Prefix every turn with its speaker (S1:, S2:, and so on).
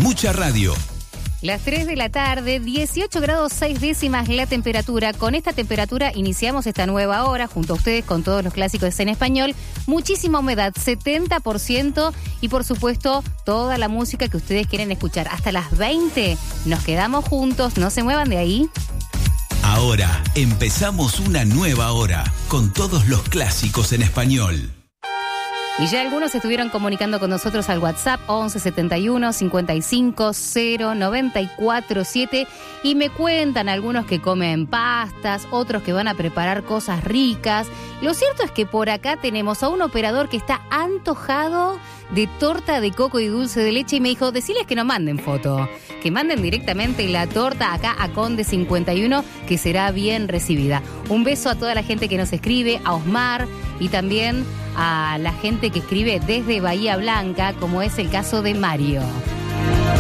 S1: Mucha radio.
S2: Las 3 de la tarde, 18 grados 6 décimas la temperatura. Con esta temperatura iniciamos esta nueva hora junto a ustedes con todos los clásicos en español. Muchísima humedad, 70%, y por supuesto toda la música que ustedes quieren escuchar. Hasta las 20 nos quedamos juntos, no se muevan de ahí.
S1: Ahora empezamos una nueva hora con todos los clásicos en español.
S2: Y ya algunos estuvieron comunicando con nosotros al WhatsApp 11 71 55 0 94 7 y me cuentan algunos que comen pastas, otros que van a preparar cosas ricas. Lo cierto es que por acá tenemos a un operador que está antojado de torta de coco y dulce de leche y me dijo, deciles que no manden foto, que manden directamente la torta acá a Conde 51, que será bien recibida. Un beso a toda la gente que nos escribe, a Osmar y también a la gente que escribe desde Bahía Blanca, como es el caso de Mario.